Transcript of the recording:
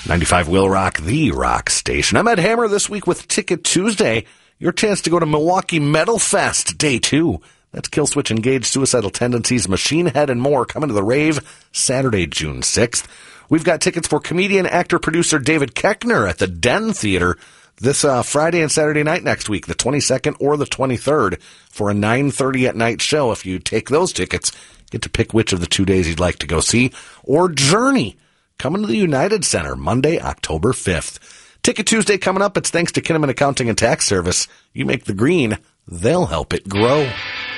95 Will Rock, the rock station. I'm Ed Hammer this week with Ticket Tuesday. Your chance to go to Milwaukee Metal Fest, Day 2. That's Killswitch Engage, Suicidal Tendencies, Machine Head, and more coming to the rave Saturday, June 6th. We've got tickets for comedian, actor, producer David Koechner at the Den Theater this Friday and Saturday night next week, the 22nd or the 23rd, for a 9:30 at night show. If you take those tickets, get to pick which of the 2 days you'd like to go see. Or Journey, coming to the United Center Monday, October 5th. Ticket Tuesday coming up. It's thanks to Kinnaman Accounting and Tax Service. You make the green, they'll help it grow.